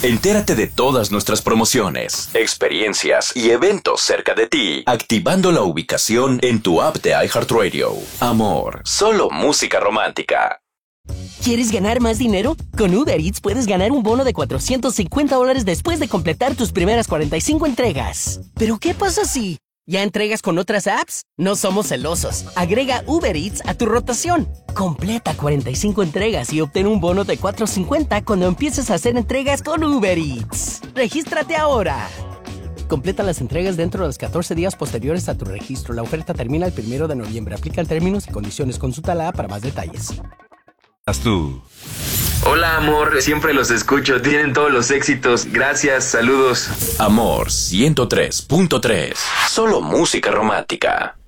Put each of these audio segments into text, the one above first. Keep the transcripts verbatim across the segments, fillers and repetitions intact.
Entérate de todas nuestras promociones, experiencias y eventos cerca de ti, activando la ubicación en tu app de iHeartRadio. Amor, solo música romántica. ¿Quieres ganar más dinero? Con Uber Eats puedes ganar un bono de cuatrocientos cincuenta dólares después de completar tus primeras cuarenta y cinco entregas. ¿Pero qué pasa si ya entregas con otras apps? No somos celosos. Agrega Uber Eats a tu rotación. Completa cuarenta y cinco entregas y obtén un bono de cuatrocientos cincuenta cuando empieces a hacer entregas con Uber Eats. ¡Regístrate ahora! Completa las entregas dentro de los catorce días posteriores a tu registro. La oferta termina el primero de noviembre. Aplican términos y condiciones. Consulta la app para más detalles. Tú. Hola, amor, siempre los escucho, tienen todos los éxitos, gracias, saludos. Amor ciento tres punto tres, solo música romántica.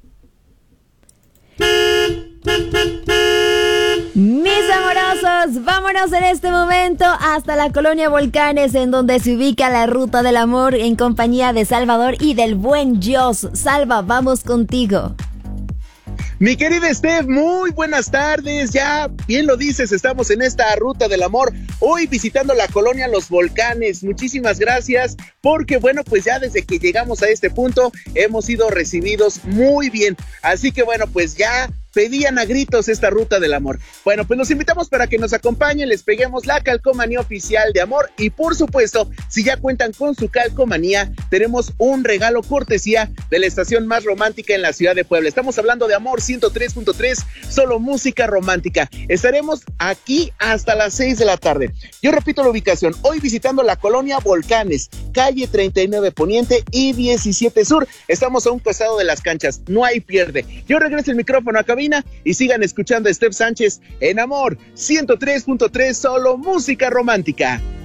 Mis amorosos, vámonos en este momento hasta la colonia Volcanes, en donde se ubica la Ruta del Amor, en compañía de Salvador y del buen Joss. Salva, vamos contigo. Mi querida Steph, muy buenas tardes. Ya bien lo dices, estamos en esta Ruta del Amor, hoy visitando la colonia Los Volcanes. Muchísimas gracias, porque bueno, pues ya desde que llegamos a este punto hemos sido recibidos muy bien. Así que bueno, pues ya pedían a gritos esta Ruta del Amor. Bueno, pues los invitamos para que nos acompañen, les peguemos la calcomanía oficial de Amor y por supuesto, si ya cuentan con su calcomanía, tenemos un regalo cortesía de la estación más romántica en la ciudad de Puebla. Estamos hablando de Amor ciento tres punto tres, solo música romántica. Estaremos aquí hasta las seis de la tarde. Yo repito la ubicación, hoy visitando la colonia Volcanes, calle treinta y nueve Poniente y diecisiete Sur. Estamos a un costado de las canchas, no hay pierde. Yo regreso el micrófono a cabina y sigan escuchando a Steph Sánchez en Amor ciento tres punto tres, solo música romántica.